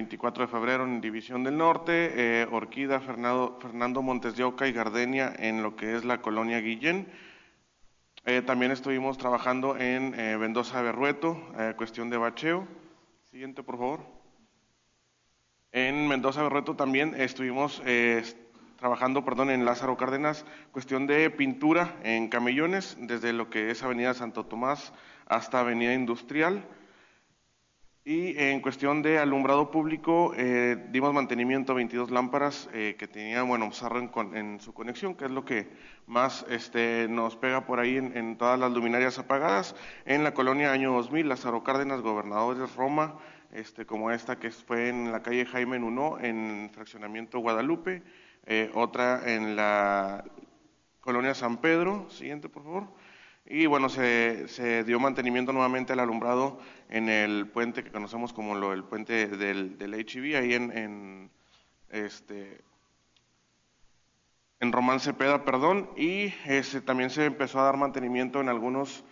24 de febrero en División del Norte, Orquídea, Fernando Montes de Oca y Gardenia en lo que es la colonia Guillén. También estuvimos trabajando en Mendoza Berrueto, cuestión de bacheo. Siguiente, por favor. En Mendoza Berrueto también estuvimos trabajando, en Lázaro Cárdenas, cuestión de pintura en camellones, desde lo que es Avenida Santo Tomás hasta Avenida Industrial. Y en cuestión de alumbrado público, dimos mantenimiento a 22 lámparas que tenían, cerro en su conexión, que es lo que más nos pega por ahí en todas las luminarias apagadas. En la colonia Año 2000, Lázaro Cárdenas, Gobernadores Roma, como esta que fue en la calle Jaime Nuno, en fraccionamiento Guadalupe, otra en la colonia San Pedro. Siguiente, por favor. Y bueno, se dio mantenimiento nuevamente al alumbrado en el puente que conocemos como el puente del H-E-B, ahí en Román Cepeda, y también se empezó a dar mantenimiento en algunos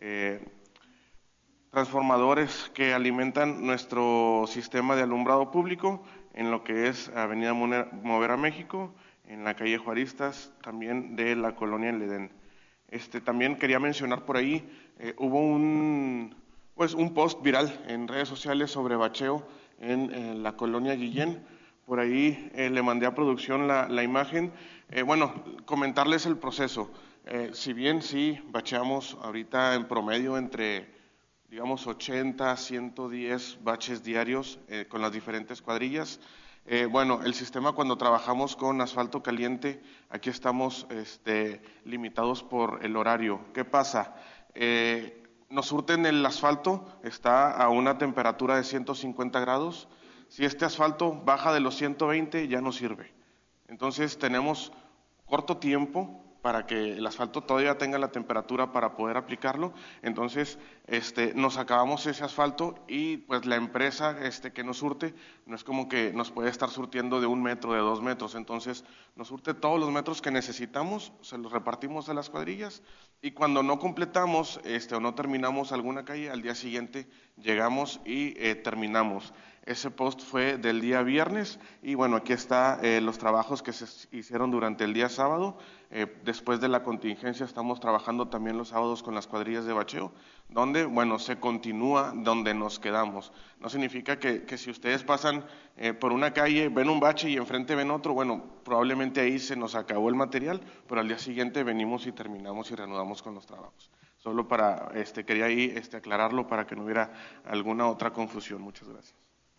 transformadores que alimentan nuestro sistema de alumbrado público, en lo que es Avenida Mover a México, en la calle Juaristas, también de la colonia El Edén. También quería mencionar por ahí, hubo un post viral en redes sociales sobre bacheo en la colonia Guillén. Por ahí le mandé a producción la imagen. Comentarles el proceso. Si bien sí bacheamos ahorita en promedio entre, digamos, 80 a 110 baches diarios con las diferentes cuadrillas. El sistema, cuando trabajamos con asfalto caliente, aquí estamos limitados por el horario. ¿Qué pasa? Nos surten el asfalto, está a una temperatura de 150 grados. Si este asfalto baja de los 120, ya no sirve. Entonces tenemos corto tiempo para que el asfalto todavía tenga la temperatura para poder aplicarlo. Entonces, nos acabamos ese asfalto y pues la empresa que nos surte no es como que nos puede estar surtiendo de 1 metro, de 2 metros. Entonces, nos surte todos los metros que necesitamos, se los repartimos a las cuadrillas, y cuando no completamos o no terminamos alguna calle, al día siguiente llegamos y terminamos. Ese post fue del día viernes y bueno, aquí está los trabajos que se hicieron durante el día sábado. Después de la contingencia estamos trabajando también los sábados con las cuadrillas de bacheo, donde, se continúa donde nos quedamos. No significa que si ustedes pasan por una calle, ven un bache y enfrente ven otro, probablemente ahí se nos acabó el material, pero al día siguiente venimos y terminamos y reanudamos con los trabajos. Solo quería ahí aclararlo para que no hubiera alguna otra confusión. Muchas gracias.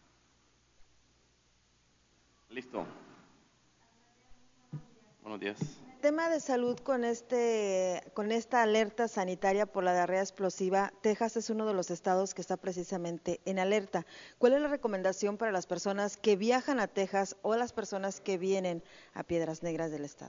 Listo. Buenos días. Tema de salud con esta alerta sanitaria por la diarrea explosiva, Texas es uno de los estados que está precisamente en alerta. ¿Cuál es la recomendación para las personas que viajan a Texas o las personas que vienen a Piedras Negras del estado?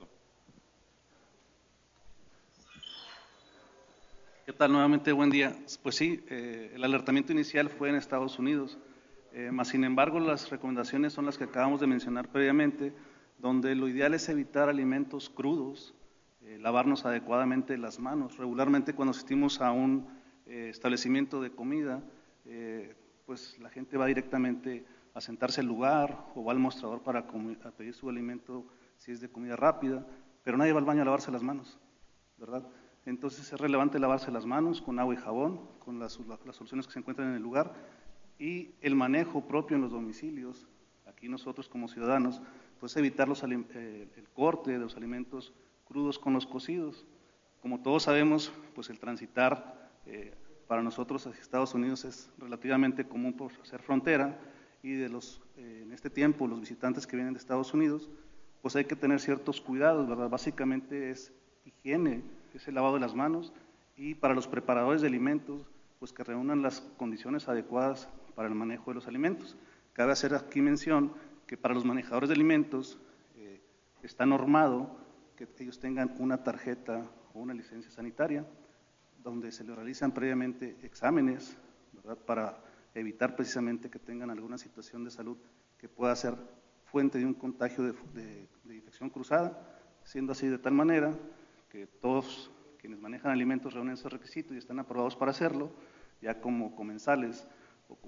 ¿Qué tal? Nuevamente, buen día. Pues sí, el alertamiento inicial fue en Estados Unidos, más sin embargo las recomendaciones son las que acabamos de mencionar previamente, donde lo ideal es evitar alimentos crudos, lavarnos adecuadamente las manos. Regularmente cuando asistimos a un establecimiento de comida, pues la gente va directamente a sentarse al lugar o va al mostrador para a pedir su alimento si es de comida rápida, pero nadie va al baño a lavarse las manos, ¿verdad? Entonces es relevante lavarse las manos con agua y jabón, con las soluciones que se encuentran en el lugar, y el manejo propio en los domicilios. Aquí nosotros como ciudadanos, pues evitar el corte de los alimentos crudos con los cocidos. Como todos sabemos, pues el transitar para nosotros hacia Estados Unidos es relativamente común por ser frontera, y en este tiempo los visitantes que vienen de Estados Unidos, pues hay que tener ciertos cuidados, ¿verdad? Básicamente es higiene, es el lavado de las manos, y para los preparadores de alimentos, pues que reúnan las condiciones adecuadas para el manejo de los alimentos. Cabe hacer aquí mención que para los manejadores de alimentos está normado que ellos tengan una tarjeta o una licencia sanitaria, donde se les realizan previamente exámenes, ¿verdad?, para evitar precisamente que tengan alguna situación de salud que pueda ser fuente de un contagio de infección cruzada, siendo así de tal manera que todos quienes manejan alimentos reúnen esos requisitos y están aprobados para hacerlo, ya como comensales